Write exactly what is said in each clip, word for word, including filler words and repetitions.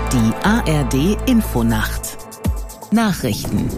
Die A R D Infonacht Nachrichten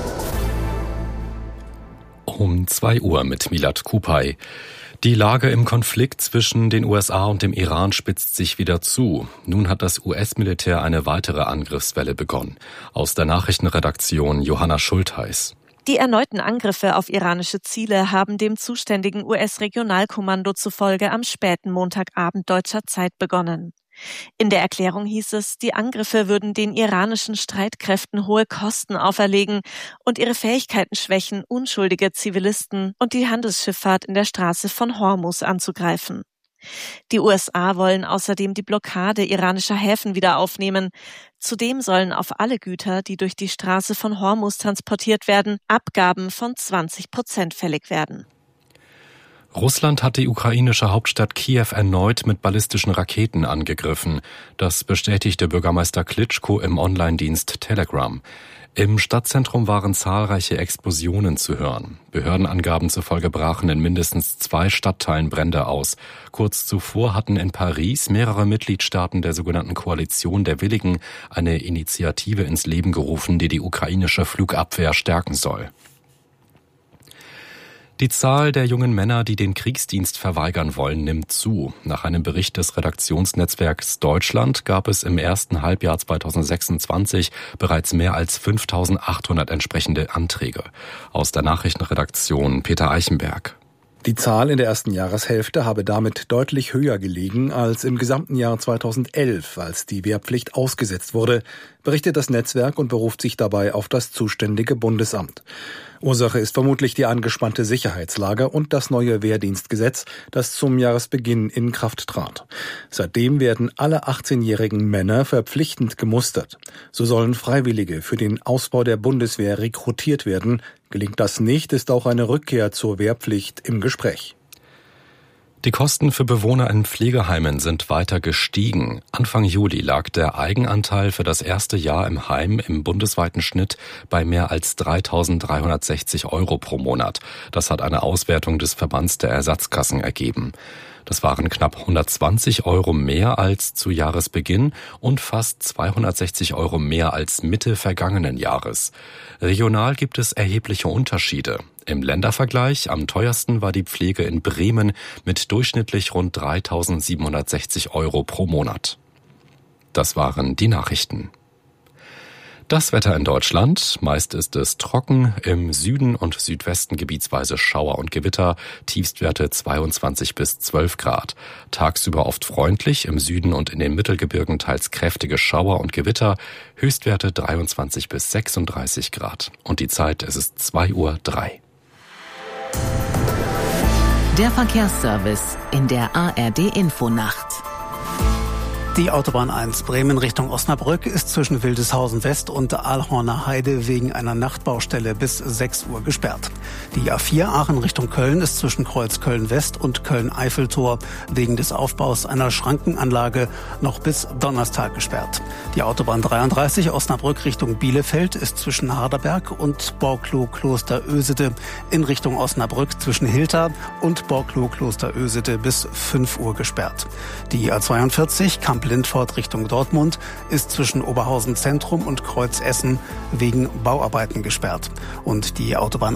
Um zwei Uhr mit Milad Kupay. Die Lage im Konflikt zwischen den U S A und dem Iran spitzt sich wieder zu. Nun hat das U S-Militär eine weitere Angriffswelle begonnen. Aus der Nachrichtenredaktion Johanna Schultheis. Die erneuten Angriffe auf iranische Ziele haben dem zuständigen U S-Regionalkommando zufolge am späten Montagabend deutscher Zeit begonnen. In der Erklärung hieß es, die Angriffe würden den iranischen Streitkräften hohe Kosten auferlegen und ihre Fähigkeiten schwächen, unschuldige Zivilisten und die Handelsschifffahrt in der Straße von Hormuz anzugreifen. Die U S A wollen außerdem die Blockade iranischer Häfen wieder aufnehmen. Zudem sollen auf alle Güter, die durch die Straße von Hormuz transportiert werden, Abgaben von zwanzig Prozent fällig werden. Russland hat die ukrainische Hauptstadt Kiew erneut mit ballistischen Raketen angegriffen. Das bestätigte Bürgermeister Klitschko im Online-Dienst Telegram. Im Stadtzentrum waren zahlreiche Explosionen zu hören. Behördenangaben zufolge brachen in mindestens zwei Stadtteilen Brände aus. Kurz zuvor hatten in Paris mehrere Mitgliedstaaten der sogenannten Koalition der Willigen eine Initiative ins Leben gerufen, die die ukrainische Flugabwehr stärken soll. Die Zahl der jungen Männer, die den Kriegsdienst verweigern wollen, nimmt zu. Nach einem Bericht des Redaktionsnetzwerks Deutschland gab es im ersten Halbjahr zweitausendsechsundzwanzig bereits mehr als fünftausendachthundert entsprechende Anträge. Aus der Nachrichtenredaktion Peter Eichenberg. Die Zahl in der ersten Jahreshälfte habe damit deutlich höher gelegen als im gesamten Jahr zweitausendelf, als die Wehrpflicht ausgesetzt wurde, berichtet das Netzwerk und beruft sich dabei auf das zuständige Bundesamt. Ursache ist vermutlich die angespannte Sicherheitslage und das neue Wehrdienstgesetz, das zum Jahresbeginn in Kraft trat. Seitdem werden alle achtzehnjährigen Männer verpflichtend gemustert. So sollen Freiwillige für den Ausbau der Bundeswehr rekrutiert werden. Gelingt das nicht, ist auch eine Rückkehr zur Wehrpflicht im Gespräch. Die Kosten für Bewohner in Pflegeheimen sind weiter gestiegen. Anfang Juli lag der Eigenanteil für das erste Jahr im Heim im bundesweiten Schnitt bei mehr als dreitausenddreihundertsechzig Euro pro Monat. Das hat eine Auswertung des Verbands der Ersatzkassen ergeben. Das waren knapp hundertzwanzig Euro mehr als zu Jahresbeginn und fast zweihundertsechzig Euro mehr als Mitte vergangenen Jahres. Regional gibt es erhebliche Unterschiede. Im Ländervergleich am teuersten war die Pflege in Bremen mit durchschnittlich rund dreitausendsiebenhundertsechzig Euro pro Monat. Das waren die Nachrichten. Das Wetter in Deutschland. Meist ist es trocken, im Süden und Südwesten gebietsweise Schauer und Gewitter, Tiefstwerte zweiundzwanzig bis zwölf Grad. Tagsüber oft freundlich, im Süden und in den Mittelgebirgen teils kräftige Schauer und Gewitter, Höchstwerte dreiundzwanzig bis sechsunddreißig Grad. Und die Zeit, es ist zwei Uhr drei. Der Verkehrsservice in der A R D Infonacht. Die Autobahn eins Bremen Richtung Osnabrück ist zwischen Wildeshausen West und Aalhorner Heide wegen einer Nachtbaustelle bis sechs Uhr gesperrt. Die A vier Aachen Richtung Köln ist zwischen Kreuz Köln West und Köln-Eiffeltor wegen des Aufbaus einer Schrankenanlage noch bis Donnerstag gesperrt. Die Autobahn dreiunddreißig Osnabrück Richtung Bielefeld ist zwischen Harderberg und Borklow-Kloster-Ösede in Richtung Osnabrück zwischen Hilter und Borklow-Kloster-Ösede bis fünf Uhr gesperrt. Die A zweiundvierzig Kamp-Lindfort Richtung Dortmund ist zwischen Oberhausen Zentrum und Kreuz Essen wegen Bauarbeiten gesperrt. Und die Autobahn